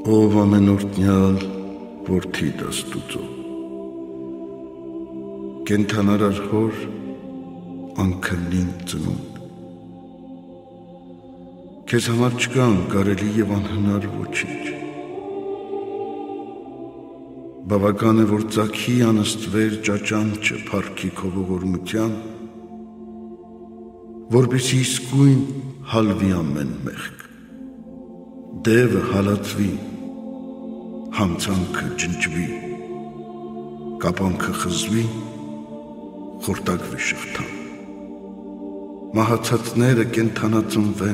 Ով ամենօրտնյալ որդիդ Աստուծո, կենդանարար հոր անքննին ծնունդ, քեզ համար չկա անկարելի և անհնար ոչինչ, բավական է, որ ծագի անըստվեր ճաճանչը փառքի քո ողորմության, որպեսզի իսկույն հալվի ամեն մեղք, դևը հալածվի, հանցանքը ջնջվի, կապանքը խզվի, խորտակվի շղթան, մահացածները կենդանածնվեն,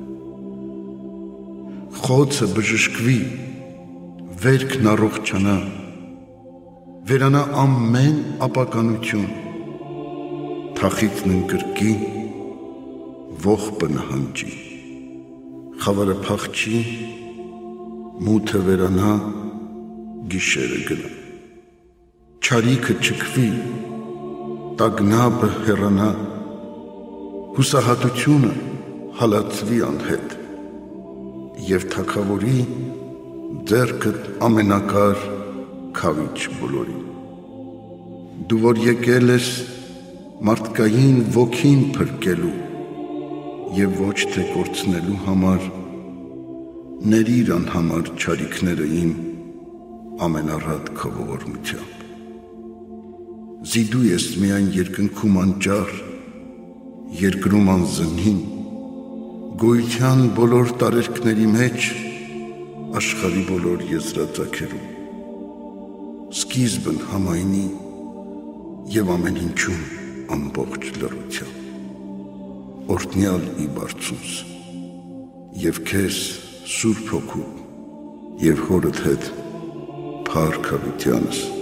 խոցը բժշկվի, վերքն առողջանա, վերանա ամեն ապականություն, թախիծն ընկրկի, ողբը նահանջի, խավարը փախչի, մութը վերանա, գիշերը գնա, չարիքը չքվի, տագնապը հեռանա, հուսահատությունը հալածվի անհետ, և թագավորի ձեռքդ ամենակար քավիչ բոլորի։ Դու որ եկել ես մարդկային ոգին փրկելու և ոչ թե կորցնելու համար, ներիր անհամար չարիքները իմ ամենառատ քո ողորմությամբ։ Զիդու ես միայն երկնքում անճար, երկրում անզնին, գոյության բոլոր տարերքների մեջ, աշխարհի բոլոր եզրածագերում, սկիզբն համայնի և ամեն ինչում ամբողջ լռությամբ, օրհնյալ ի բարձունս, և քեզ Սուրբ Հոգու և հորդ հետ փառք հավիտյանս